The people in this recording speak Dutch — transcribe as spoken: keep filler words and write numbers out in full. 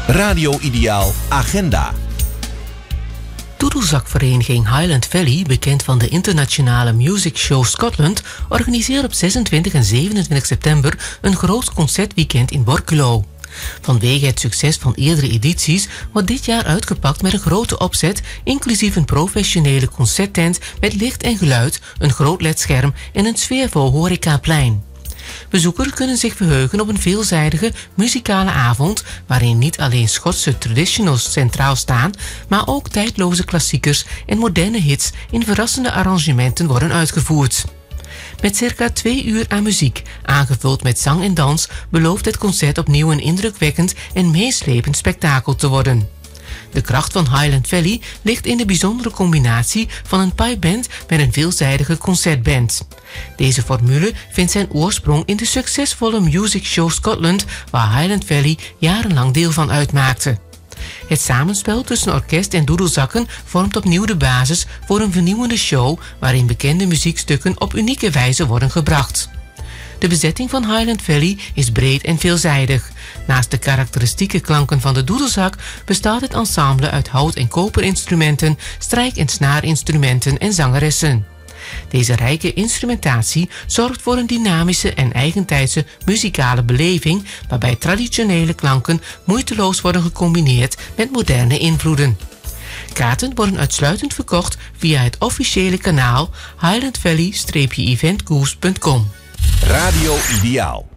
Radio Ideaal Agenda. Doedelzakvereniging Highland Valley, bekend van de internationale Music Show Scotland, organiseert op zesentwintig en zevenentwintig september een groot concertweekend in Borculo. Vanwege het succes van eerdere edities wordt dit jaar uitgepakt met een grote opzet, inclusief een professionele concerttent met licht en geluid, een groot ledscherm en een sfeervol horecaplein. Bezoekers kunnen zich verheugen op een veelzijdige muzikale avond waarin niet alleen Schotse traditionals centraal staan, maar ook tijdloze klassiekers en moderne hits in verrassende arrangementen worden uitgevoerd. Met circa twee uur aan muziek, aangevuld met zang en dans, belooft het concert opnieuw een indrukwekkend en meeslepend spektakel te worden. De kracht van Highland Valley ligt in de bijzondere combinatie van een pipeband met een veelzijdige concertband. Deze formule vindt zijn oorsprong in de succesvolle Music Show Scotland, waar Highland Valley jarenlang deel van uitmaakte. Het samenspel tussen orkest en doedelzakken vormt opnieuw de basis voor een vernieuwende show waarin bekende muziekstukken op unieke wijze worden gebracht. De bezetting van Highland Valley is breed en veelzijdig. Naast de karakteristieke klanken van de doedelzak bestaat het ensemble uit hout- en koperinstrumenten, strijk- en snaarinstrumenten en zangeressen. Deze rijke instrumentatie zorgt voor een dynamische en eigentijdse muzikale beleving, waarbij traditionele klanken moeiteloos worden gecombineerd met moderne invloeden. Kaarten worden uitsluitend verkocht via het officiële kanaal highland valley event goose punt com. Radio Ideaal.